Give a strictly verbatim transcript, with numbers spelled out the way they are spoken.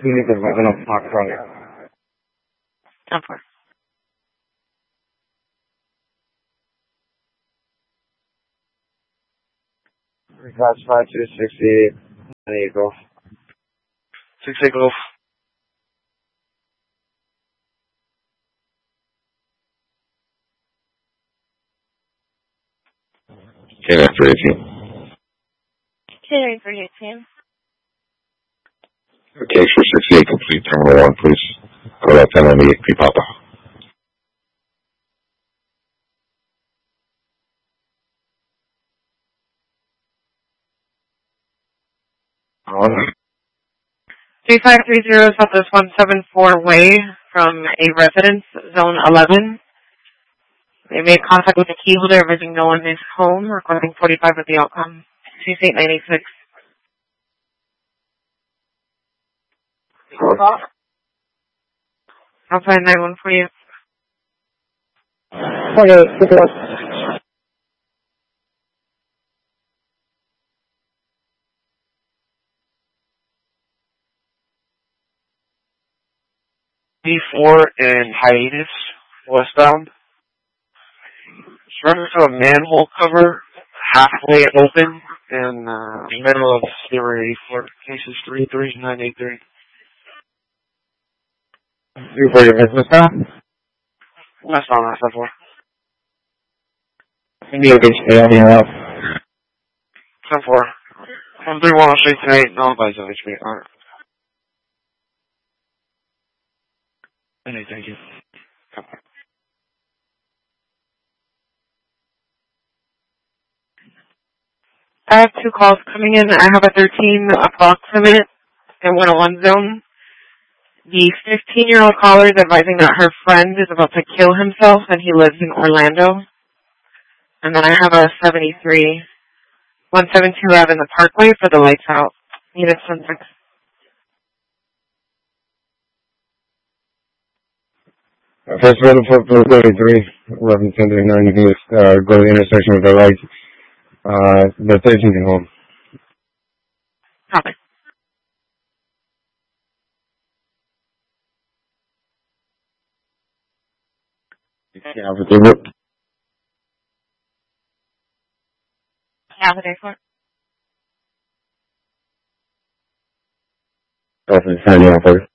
Unit eleven of Park Road. ten four. Reclassified to sixty-eight. Nine eight Golf. sixty-eight Golf. K nine for eighteen. K nine for eighteen. Case for sixty-eight complete, terminal one, please. Code out ten ninety-eight, P Papa. On. three five three zero Southwest one seven four Way from a residence, zone eleven. They made contact with the key holder, advising no one is home, recording forty-five with the outcome. Case eight ninety-six. I'll find that one for you. Okay, good luck. B four in hiatus, westbound. It's running into a manhole cover, halfway open, in uh, the middle of Sewer eighty-four. Cases three three nine eight three. You for your business now? Westbound, that's four. You need to stay on your up. ten four. From three one Street tonight, no advice of H P. Alright. Thank you. I have two calls coming in. I have a thirteen approximate in one oh one zone. The fifteen-year-old caller is advising that her friend is about to kill himself and he lives in Orlando. And then I have a seventy-three, one seven two Avenue Parkway for the lights out. Unit six. First road for thirty-three, eleven ten thirty-nine, you can just uh, go to the intersection with the light. Uh, the thirteen can home. Copy. Yeah, but they were. Have a day for it. Definitely signing off,